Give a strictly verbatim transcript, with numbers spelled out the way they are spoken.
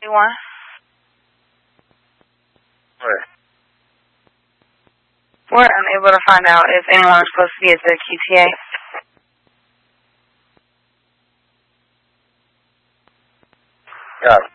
One. What? We're unable to find out if anyone is supposed to be at the Q T A. Yeah.